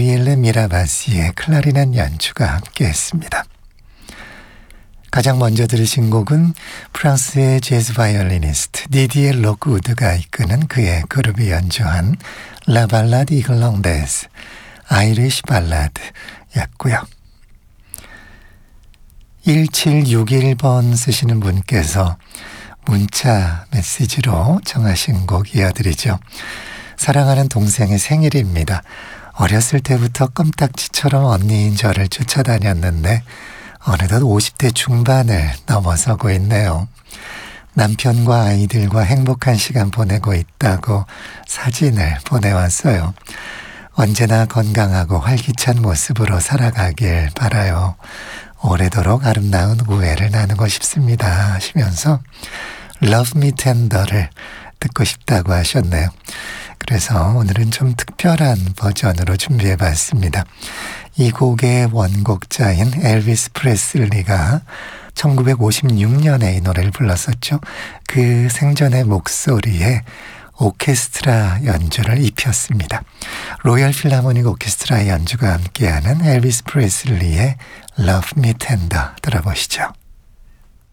가브리엘레 미라바시의 클라리넷 연주가 함께했습니다. 가장 먼저 들으신 곡은 프랑스의 재즈 바이올리니스트 디디에 록우드가 이끄는 그의 그룹이 연주한 라 발라드 이글랑데스 아이리시 발라드였고요. 1761번 쓰시는 분께서 문자 메시지로 정하신 곡 이어드리죠. 사랑하는 동생의 생일입니다. 어렸을 때부터 껌딱지처럼 언니인 저를 쫓아다녔는데 어느덧 50대 중반을 넘어서고 있네요. 남편과 아이들과 행복한 시간 보내고 있다고 사진을 보내왔어요. 언제나 건강하고 활기찬 모습으로 살아가길 바라요. 오래도록 아름다운 우애를 나누고 싶습니다 하시면서 Love Me Tender를 듣고 싶다고 하셨네요. 그래서 오늘은 좀 특별한 버전으로 준비해봤습니다. 이 곡의 원곡자인 엘비스 프레슬리가 1956년에 이 노래를 불렀었죠. 그 생전의 목소리에 오케스트라 연주를 입혔습니다. 로열 필하모닉 오케스트라의 연주가 함께하는 엘비스 프레슬리의 Love Me Tender 들어보시죠.